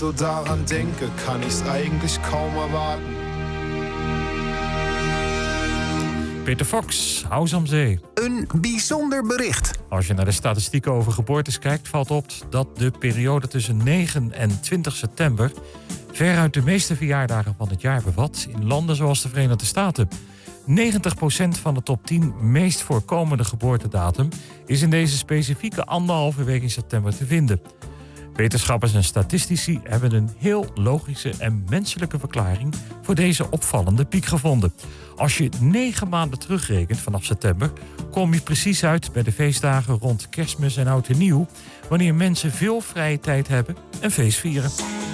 so daran denke, kann ich's eigentlich kaum erwarten. Peter Fox, Huis am Zee. Een bijzonder bericht. Als je naar de statistieken over geboortes kijkt, valt op dat de periode tussen 9 en 20 september... veruit de meeste verjaardagen van het jaar bevat in landen zoals de Verenigde Staten. 90% van de top 10 meest voorkomende geboortedatum is in deze specifieke 1,5 week in september te vinden. Wetenschappers en statistici hebben een heel logische en menselijke verklaring voor deze opvallende piek gevonden. Als je 9 maanden terugrekent vanaf september, kom je precies uit bij de feestdagen rond Kerstmis en Oud en Nieuw, wanneer mensen veel vrije tijd hebben en feest vieren.